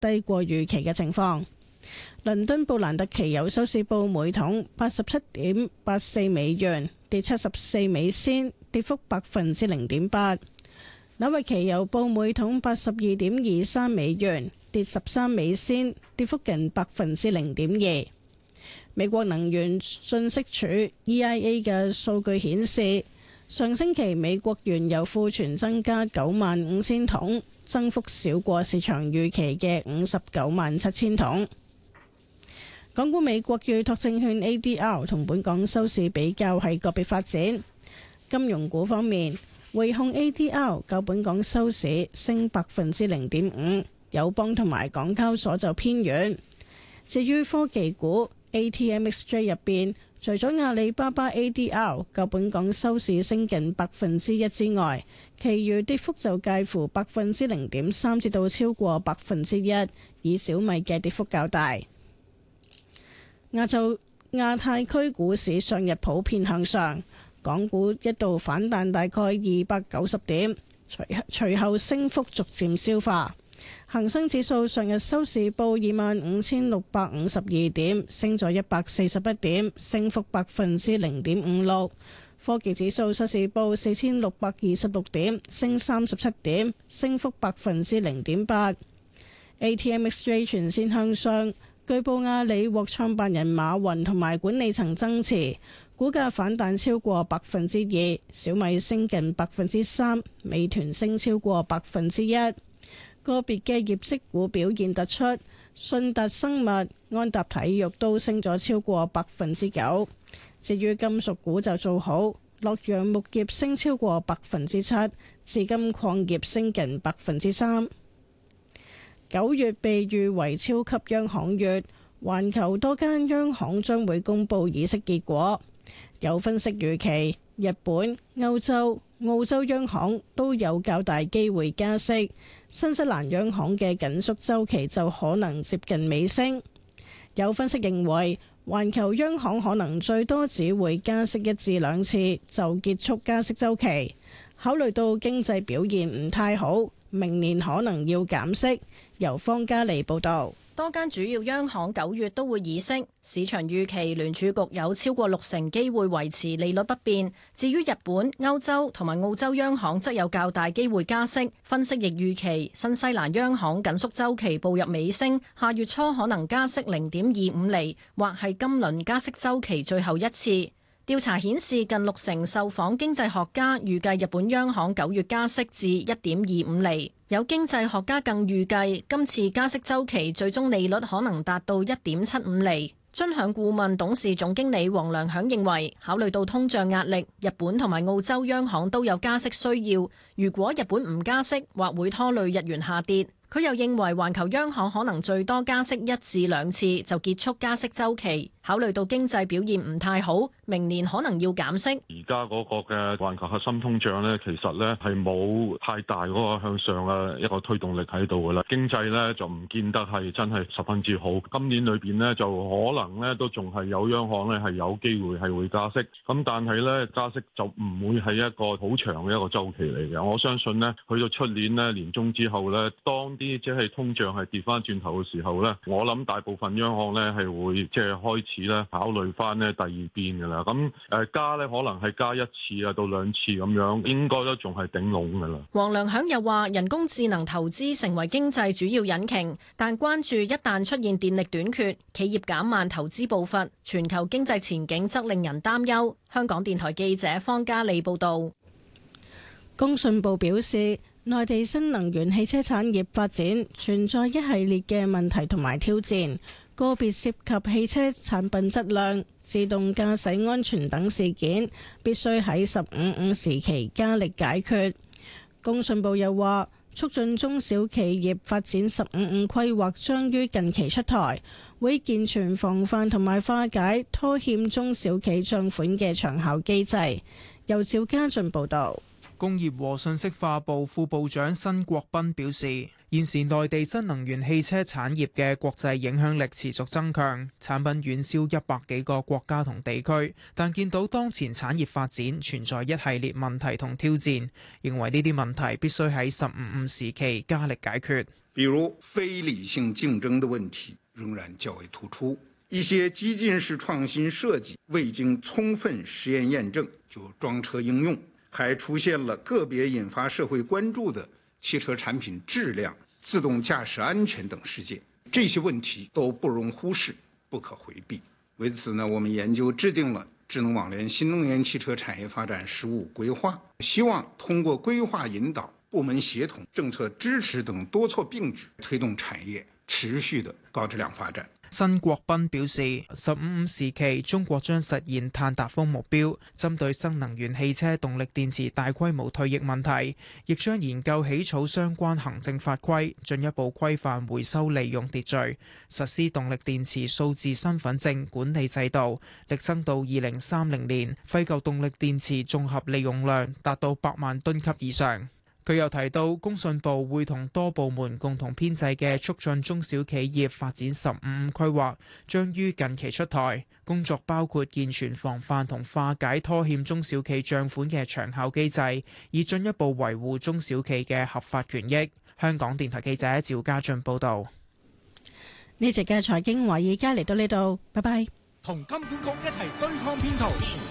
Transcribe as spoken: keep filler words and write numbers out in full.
低過預期嘅情況。倫敦布蘭特期油收市報每桶八十七點八四美元，跌七十四美仙，跌幅百分之零點八。紐約期油報每桶八十二點二三美元，跌十三美仙，跌幅近百分之零點二。美國能源信息署 E I A 嘅數據顯示，上星期美國原油庫存增加九萬五千桶，增幅少過市場預期嘅五十九萬七千桶。港股美國預託證券 A D R 同本港收市比較係個別發展。金融股方面，匯控 A D R 較本港收市升百分之零點五，友邦同埋港交所就偏軟。至於科技股 A T M X J 入邊，除咗阿里巴巴 A D R 較本港收市升近百分之一之外，其餘跌幅就介乎百分之零點三至到超過百分之一，以小米嘅跌幅較大。亞洲亞太區股市上日普遍向上，港股一度反彈大概二百九十點，隨隨後升幅逐漸消化。恒生指數上日收市報二萬五千六百五十二點，升咗一百四十一點，升幅百分之零點五六。科技指數收市報四千六百二十六點，升三十七點，升幅百分之零點八。A T M X J 全線向上。據報阿里獲創辦人馬雲同埋管理層增持，股價反彈超過百分之二，小米升近百分之三，美團升超過百分之一。個別嘅業績股表現突出，信達生物、安踏體育都升咗超過百分之九。至於金屬股就做好，洛陽木業升超過百分之七，紫金礦業升近百分之三。九月被譽為超級央行月，環球多間央行將會公布議息結果。有分析預期，日本、歐洲、澳洲央行都有較大機會加息，新西蘭央行嘅緊縮週期就可能接近尾聲。有分析認為，環球央行可能最多只會加息一至兩次就結束加息週期。考慮到經濟表現唔太好，明年可能要減息。由方嘉利報道， 多間主要央行九月都會議息，市場預期聯儲局有超過六成機會維持利率不變。至於日本、歐洲同埋澳洲央行則有較大機會加息。分析亦預期新西蘭央行緊縮週期步入尾聲，下月初可能加息零點二五厘，或係今輪加息週期最後一次。調查顯示，近六成受訪經濟學家預計日本央行九月加息至一點二五厘。有經濟學家更預計今次加息週期最終利率可能達到一點七五厘。尊享顧問董事總經理黃良響認為，考慮到通脹壓力，日本同埋澳洲央行都有加息需要。如果日本唔加息，或會拖累日元下跌。佢又認為環球央行可能最多加息一至兩次就結束加息週期。考慮到經濟表現唔太好，明年可能要減息。 而家嗰個嘅環球核心通脹咧，其實咧係冇太大嗰個向上嘅一個推動力喺度噶啦。經濟咧就唔見得係真係十分之好。今年裏邊咧就可能咧都仲係有央行咧係有機會係會加息。咁但係咧加息就唔會係一個好長嘅一個週期嚟嘅。我相信咧去到出年咧年中之後咧，當啲即係通脹係跌翻轉頭嘅時候咧，我諗大部分央行咧係會即係開始咧考慮翻咧第二邊噶啦。咁誒加咧可能係加一次啊到兩次咁樣，應該都仲係頂籠噶啦。 黃良響又話，人工智能投資成為經濟主要引擎，但關注一旦出現電力短缺，企業減慢投資步伐，全球經濟前景則令人擔憂。香港電台記者方嘉利報道。 工信部表示，內地新能源汽車產業發展存在一系列嘅問題同埋挑戰，個別涉及汽車產品質量、自動駕駛安全等事件，必須喺十五五時期加力解決。工信部又話，促進中小企業發展十五五規劃將於近期出台，會健全防範同埋化解拖欠中小企賬款嘅長效機制。由趙家俊報導。 工業和信息化部副部長申國斌表示，現時內地新能源汽車產業嘅國際影響力持續增強，產品遠銷一百幾個國家同地區，但見到當前產業發展存在一系列問題同挑戰，認為呢啲問題必須喺十五五時期加力解決。 比如非理性競爭的問題仍然較為突出，一些激進式創新設計未經充分實驗驗證就裝車應用，還出現了個別引發社會關注的汽車產品質量、自動駕駛安全等事件，這些問題都不容忽視，不可迴避。為此呢，我們研究制定了智能網聯新能源汽車產業發展“十五”規劃，希望通過規劃引導、部門協同、政策支持等多措並舉，推動產業持續的高質量發展。 辛國斌表示，十五五時期中國將實現碳達峰目標，針對新能源汽車動力電池大規模退役問題，亦將研究起草相關行政法規，進一步規範回收利用秩序，實施動力電池數字身份證管理制度，力爭到二零三零年廢舊動力電池綜合利用量達到百萬噸級以上。佢又提到，工信部會同多部門共同編製嘅促進中小企業發展十五五規劃，將於近期出台。工作包括健全防範同化解拖欠中小企帳款嘅長效機制，以進一步維護中小企嘅合法權益。香港電台記者趙家俊報導。 呢節嘅財經華爾街嚟到呢度，拜拜。 同金管局一齊對抗騙徒。